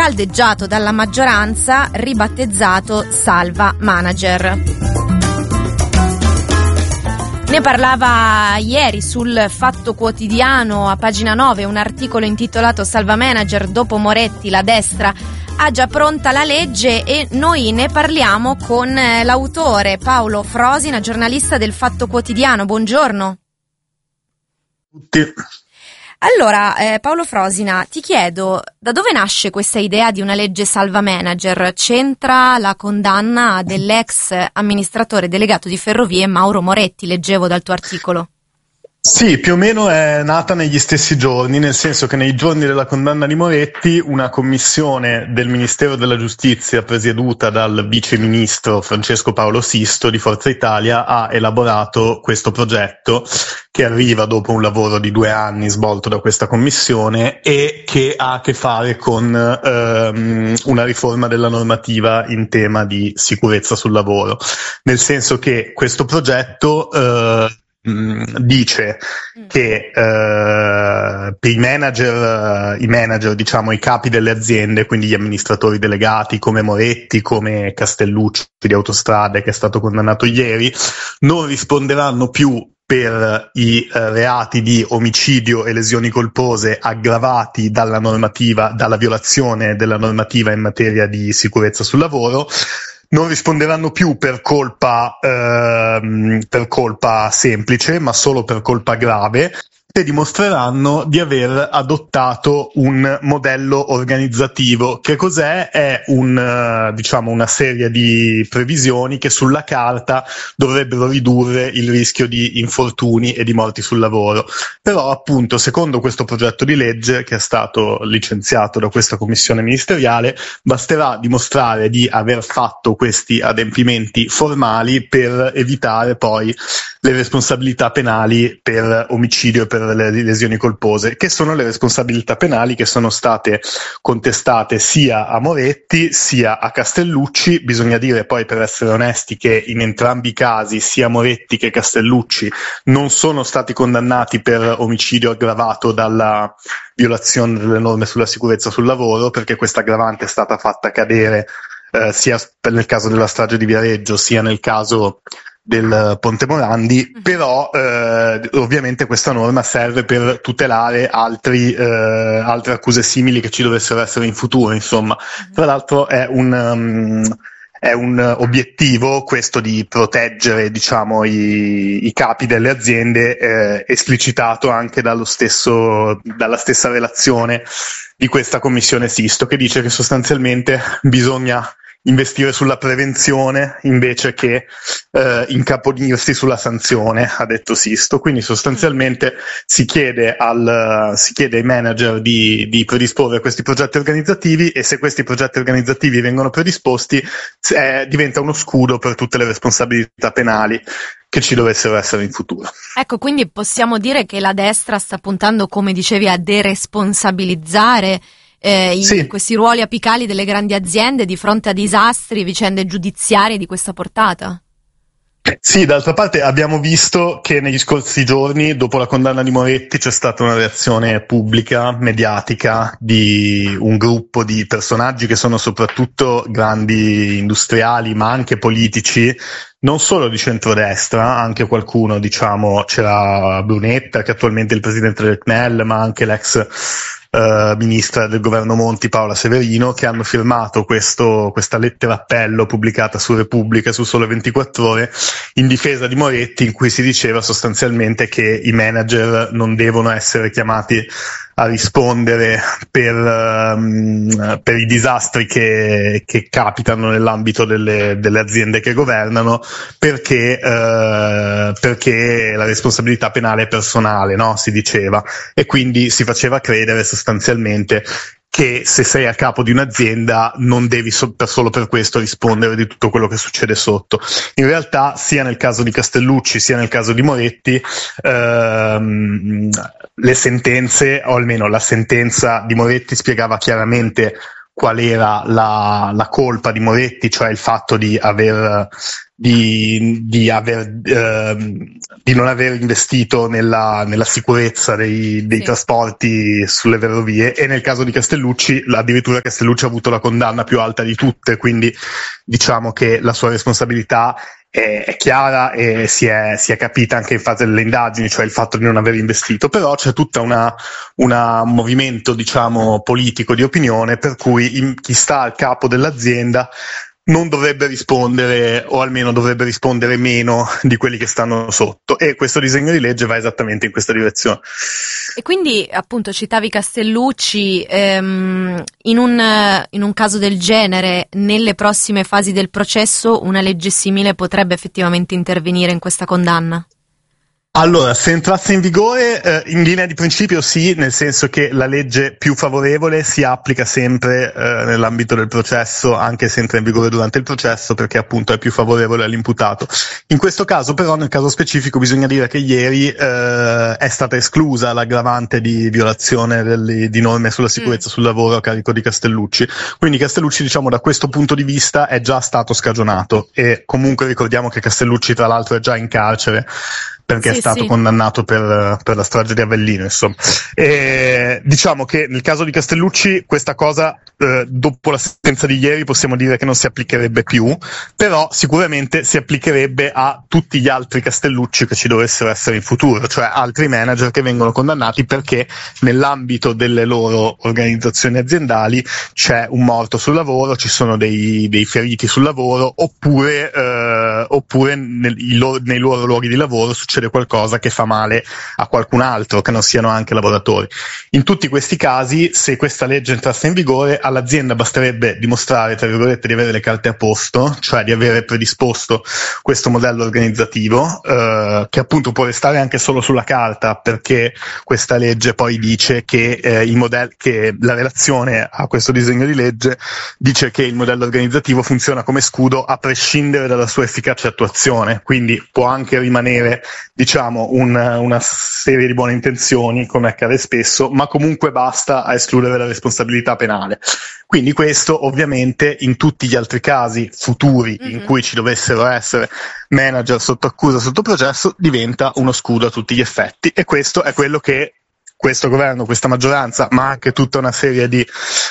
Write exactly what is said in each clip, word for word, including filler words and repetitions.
caldeggiato dalla maggioranza, ribattezzato Salva Manager. Ne parlava ieri sul Fatto Quotidiano, a pagina nove, un articolo intitolato Salva Manager, dopo Moretti la destra ha già pronta la legge, e noi ne parliamo con l'autore Paolo Frosina, giornalista del Fatto Quotidiano. Buongiorno. Tutti. Allora, eh, Paolo Frosina, ti chiedo, da dove nasce questa idea di una legge salva manager? C'entra la condanna dell'ex amministratore delegato di Ferrovie Mauro Moretti, leggevo dal tuo articolo. Sì, più o meno è nata negli stessi giorni, nel senso che nei giorni della condanna di Moretti una commissione del Ministero della Giustizia presieduta dal vice ministro Francesco Paolo Sisto di Forza Italia ha elaborato questo progetto, che arriva dopo un lavoro di due anni svolto da questa commissione e che ha a che fare con ehm, una riforma della normativa in tema di sicurezza sul lavoro, nel senso che questo progetto eh, dice che eh, per i manager, i manager, diciamo i capi delle aziende, quindi gli amministratori delegati come Moretti, come Castellucci di Autostrade, che è stato condannato ieri, non risponderanno più per i eh, reati di omicidio e lesioni colpose aggravati dalla normativa, dalla violazione della normativa in materia di sicurezza sul lavoro. Non risponderanno più per colpa, ehm, per colpa semplice, ma solo per colpa grave, e dimostreranno di aver adottato un modello organizzativo. Che cos'è? È un, diciamo, una serie di previsioni che sulla carta dovrebbero ridurre il rischio di infortuni e di morti sul lavoro. Però, appunto, secondo questo progetto di legge, che è stato licenziato da questa commissione ministeriale, basterà dimostrare di aver fatto questi adempimenti formali per evitare poi le responsabilità penali per omicidio e per le lesioni colpose, che sono le responsabilità penali che sono state contestate sia a Moretti sia a Castellucci. Bisogna dire poi, per essere onesti, che in entrambi i casi sia Moretti che Castellucci non sono stati condannati per omicidio aggravato dalla violazione delle norme sulla sicurezza sul lavoro, perché questa aggravante è stata fatta cadere eh, sia nel caso della strage di Viareggio sia nel caso del Ponte Morandi, però eh, ovviamente questa norma serve per tutelare altri, eh, altre accuse simili che ci dovessero essere in futuro, insomma. Tra l'altro è un, um, è un obiettivo questo di proteggere, diciamo, i, i capi delle aziende, eh, esplicitato anche dallo stesso, dalla stessa relazione di questa commissione Sisto, che dice che sostanzialmente bisogna investire sulla prevenzione invece che eh, incaponirsi sulla sanzione, ha detto Sisto. Quindi sostanzialmente si chiede al si chiede ai manager di, di predisporre questi progetti organizzativi, e se questi progetti organizzativi vengono predisposti eh, diventa uno scudo per tutte le responsabilità penali che ci dovessero essere in futuro. Ecco, quindi possiamo dire che la destra sta puntando, come dicevi, a deresponsabilizzare Eh, sì. in questi ruoli apicali delle grandi aziende di fronte a disastri, vicende giudiziarie di questa portata? Sì, d'altra parte abbiamo visto che negli scorsi giorni, dopo la condanna di Moretti, c'è stata una reazione pubblica, mediatica, di un gruppo di personaggi che sono soprattutto grandi industriali, ma anche politici, non solo di centrodestra, anche qualcuno, diciamo, c'era Brunetta, che attualmente è il presidente del C N E L, ma anche l'ex Uh, ministra del governo Monti, Paola Severino, che hanno firmato questo, questa lettera appello pubblicata su Repubblica, su Sole ventiquattro Ore, in difesa di Moretti, in cui si diceva sostanzialmente che i manager non devono essere chiamati a rispondere per, um, per i disastri che, che capitano nell'ambito delle, delle aziende che governano, perché, uh, perché la responsabilità penale è personale, no? Si diceva, e quindi si faceva credere sostanzialmente che se sei a capo di un'azienda non devi so- per solo per questo rispondere di tutto quello che succede sotto. In realtà, sia nel caso di Castellucci sia nel caso di Moretti, ehm, le sentenze, o almeno la sentenza di Moretti, spiegava chiaramente qual era la, la colpa di Moretti, cioè il fatto di aver di, di aver eh, di non aver investito nella, nella sicurezza dei, dei sì. trasporti sulle ferrovie, e nel caso di Castellucci addirittura Castellucci ha avuto la condanna più alta di tutte, quindi diciamo che la sua responsabilità è chiara e si è, si è capita anche in fase delle indagini, cioè il fatto di non aver investito. Però c'è tutta una, una un movimento, diciamo, politico di opinione per cui in, chi sta al capo dell'azienda non dovrebbe rispondere, o almeno dovrebbe rispondere meno di quelli che stanno sotto, e questo disegno di legge va esattamente in questa direzione. E quindi, appunto, citavi Castellucci, ehm, in un, in un caso del genere, nelle prossime fasi del processo, una legge simile potrebbe effettivamente intervenire in questa condanna? Allora, se entrasse in vigore, eh, in linea di principio sì, nel senso che la legge più favorevole si applica sempre eh, nell'ambito del processo, anche se entra in vigore durante il processo, perché appunto è più favorevole all'imputato. In questo caso però, nel caso specifico, bisogna dire che ieri eh, è stata esclusa l'aggravante di violazione delle, di norme sulla sicurezza mm. sul lavoro a carico di Castellucci. Quindi Castellucci, diciamo, da questo punto di vista è già stato scagionato, e comunque ricordiamo che Castellucci tra l'altro è già in carcere, perché sì, è stato sì. condannato per, per la strage di Avellino, insomma. E diciamo che nel caso di Castellucci questa cosa, eh, dopo la sentenza di ieri, possiamo dire che non si applicherebbe più, però sicuramente si applicherebbe a tutti gli altri Castellucci che ci dovessero essere in futuro, cioè altri manager che vengono condannati perché nell'ambito delle loro organizzazioni aziendali c'è un morto sul lavoro, ci sono dei, dei feriti sul lavoro, oppure, eh, oppure nel, loro, nei loro luoghi di lavoro succede qualcosa che fa male a qualcun altro, che non siano anche lavoratori. In tutti questi casi, se questa legge entrasse in vigore, all'azienda basterebbe dimostrare, tra virgolette, di avere le carte a posto, cioè di avere predisposto questo modello organizzativo, eh, che appunto può restare anche solo sulla carta, perché questa legge poi dice che eh, il modello, che la relazione a questo disegno di legge dice che il modello organizzativo funziona come scudo a prescindere dalla sua efficace attuazione, quindi può anche rimanere, diciamo, un, una serie di buone intenzioni, come accade spesso, ma comunque basta a escludere la responsabilità penale. Quindi questo ovviamente in tutti gli altri casi futuri mm-hmm. in cui ci dovessero essere manager sotto accusa, sotto processo, diventa uno scudo a tutti gli effetti, e questo è quello che questo governo, questa maggioranza, ma anche tutta una serie di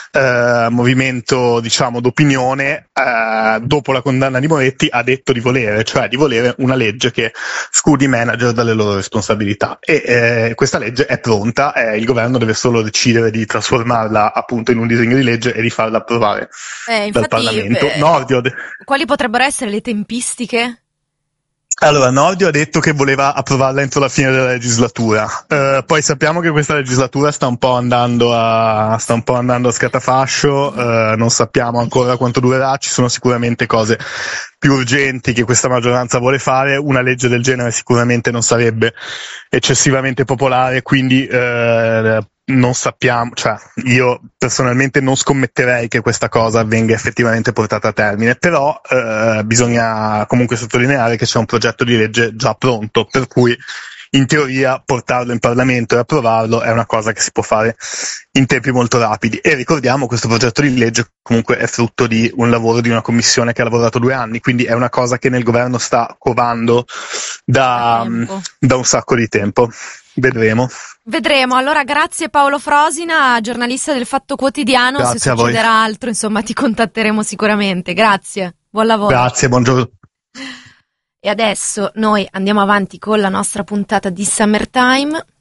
eh, movimento, diciamo, d'opinione, eh, dopo la condanna di Moretti, ha detto di volere, cioè di volere una legge che scudi i manager dalle loro responsabilità. E eh, questa legge è pronta, eh, il governo deve solo decidere di trasformarla appunto in un disegno di legge e di farla approvare eh, infatti, dal Parlamento. Beh, Nordio de- quali potrebbero essere le tempistiche? Allora, Nordio ha detto che voleva approvarla entro la fine della legislatura. Uh, poi sappiamo che questa legislatura sta un po' andando a sta un po' andando a scatafascio, uh, non sappiamo ancora quanto durerà, ci sono sicuramente cose più urgenti che questa maggioranza vuole fare. Una legge del genere sicuramente non sarebbe eccessivamente popolare, quindi uh, non sappiamo, cioè io personalmente non scommetterei che questa cosa venga effettivamente portata a termine, però eh, bisogna comunque sottolineare che c'è un progetto di legge già pronto, per cui in teoria portarlo in Parlamento e approvarlo è una cosa che si può fare in tempi molto rapidi. E ricordiamo, questo progetto di legge comunque è frutto di un lavoro di una commissione che ha lavorato due anni, quindi è una cosa che nel governo sta covando da, da un sacco di tempo. Vedremo. Vedremo. Allora, grazie Paolo Frosina, giornalista del Fatto Quotidiano. Grazie. Se succederà altro, insomma, ti contatteremo sicuramente. Grazie, buon lavoro. Grazie, buongiorno. E adesso noi andiamo avanti con la nostra puntata di Summertime.